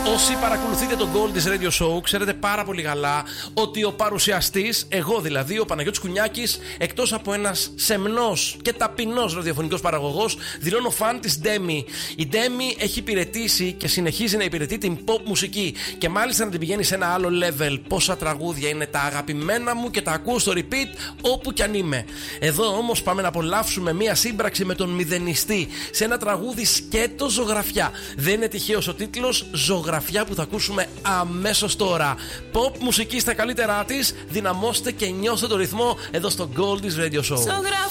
Όσοι παρακολουθείτε τον Gold's Radio Show, ξέρετε πάρα πολύ καλά ότι ο παρουσιαστής, εγώ δηλαδή, ο Παναγιώτης Κουνιάκης, εκτός από ένας σεμνός και ταπεινός ραδιοφωνικός παραγωγός, δηλώνω φαν της Demi. Η Demi έχει υπηρετήσει και συνεχίζει να υπηρετεί την pop μουσική και μάλιστα να την πηγαίνει σε ένα άλλο level. Πόσα τραγούδια είναι τα αγαπημένα μου και τα ακούω στο repeat όπου κι αν είμαι. Εδώ όμως πάμε να απολαύσουμε μία σύμπραξη με τον Μηδενιστή σε ένα τραγούδι σκέτο ζωγραφιά. Δεν είναι τυχαίος ο τίτλος, ζωγραφιά, που θα ακούσουμε αμέσως τώρα. Pop μουσική στα καλύτερά της, δυναμώστε και νιώστε το ρυθμό εδώ στο Gold's Radio Show. Ζωγραφιά